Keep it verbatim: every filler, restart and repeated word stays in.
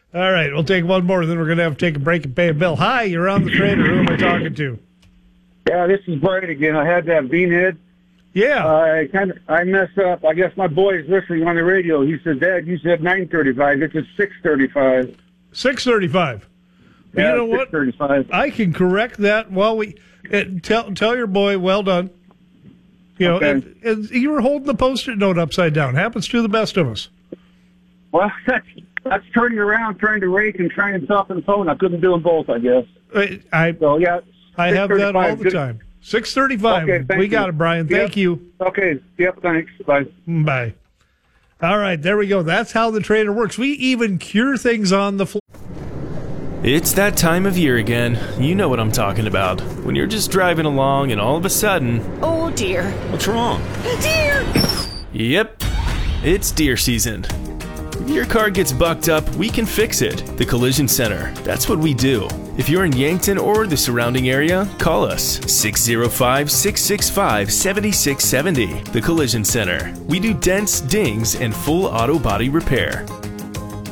All right, we'll take one more, then we're going to have to take a break and pay a bill. Hi, you're on the trader. Who am I talking to? Yeah, this is Brian again. I had that beanhead. Yeah. Uh, I kind of I messed up. I guess my boy is listening on the radio. He said, Dad, you said nine thirty-five. It's a six thirty-five. six thirty-five. Yeah, you know what? six thirty-five. I can correct that while we it, tell tell your boy, well done. You know, Okay. and, and you were holding the post-it note upside down. Happens to the best of us. Well, that's, that's turning around, trying to rake, and trying to talk on the phone. I couldn't do them both, I guess. I I, So, yeah. I have that all the Good. time. six thirty-five. Okay, thank we you. got it, Brian. Thank Yep. you. Okay. Yep, thanks. Bye. Bye. All right, there we go. That's how the trader works. We even cure things on the fly. It's that time of year again. You know what I'm talking about. When you're just driving along and all of a sudden... Oh, dear. What's wrong? Dear! Yep, it's deer season. If your car gets bucked up, we can fix it. The Collision Center. That's what we do. If you're in Yankton or the surrounding area, call us six oh five, six six five, seven six seven oh. The Collision Center. We do dents, dings, and full auto body repair.